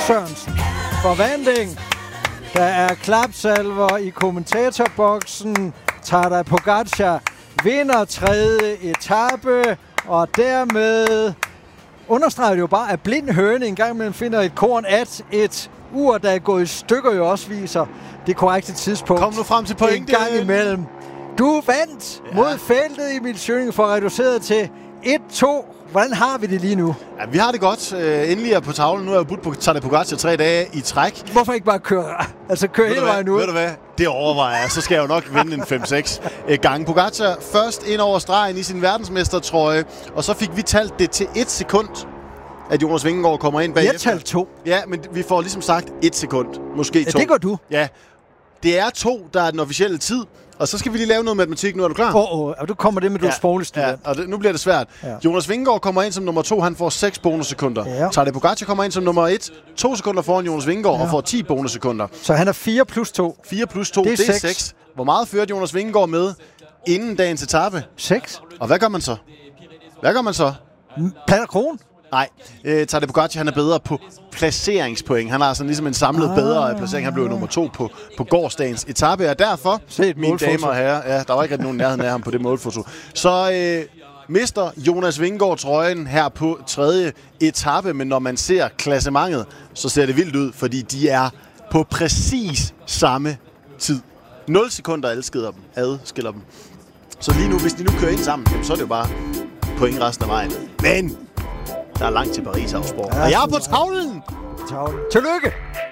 Sørensen. Forvandling. Der er klapsalver i kommentatorboksen. Tadej Pogačar vinder 3. etape, og dermed understreger det jo bare, at blind høne en gang imellem finder et korn, at et ur, der er gået i stykker, jo også viser det korrekte tidspunkt. Kom nu frem til pointen. En gang imellem. Du vandt mod feltet, Emil Schøning, for reduceret til 1-2. Hvordan har vi det lige nu? Ja, vi har det godt. Endelig er på tavlen. Nu er jeg budt på Tadej Pogačar 3 dage i træk. Hvorfor ikke bare køre hele vejen ud? Ved du hvad? Det overvejer jeg. Så skal jeg jo nok vinde en 5-6 gange. Pogačar først ind over stregen i sin verdensmestertrøje, og så fik vi talt det til 1 sekund, at Jonas Vingegaard kommer ind bagefter. Jeg talte 2. Ja, men vi får ligesom sagt 1 sekund. Måske 2. Ja, det gør du. Ja. Det er 2, der er den officielle tid. Og så skal vi lige lave noget matematik. Nu er du klar? Og du kommer det med, du er sprogligstudent. Ja, og nu bliver det svært. Ja. Jonas Vingegaard kommer ind som nummer 2. Han får 6 bonussekunder. Ja. Tadej Pogačar kommer ind som nummer 1. 2 sekunder foran Jonas Vingegaard og får 10 bonussekunder. Så han er 4 plus 2. 4 plus 2, det er 6. Hvor meget førte Jonas Vingegaard med inden dagens etape? 6. Og hvad gør man så? Platter kron? Nej, Tadej Pogačar, han er bedre på placeringspoint. Han har sådan ligesom en samlet bedre placering. Han blev nummer 2 på gårsdagens etape, og derfor, mine damer og herrer, der var ikke rigtig nogen nærheden af ham på det målfoto, så mister Jonas Vingegaard trøjen her på 3. etape, men når man ser klassementet, så ser det vildt ud, fordi de er på præcis samme tid. 0 sekunder adskiller dem. Så lige nu, hvis de nu kører ind sammen, så er det jo bare point resten af vejen. Men der er langt til Paris, Ausborg. Ja, og jeg er på tavlen! Tillykke!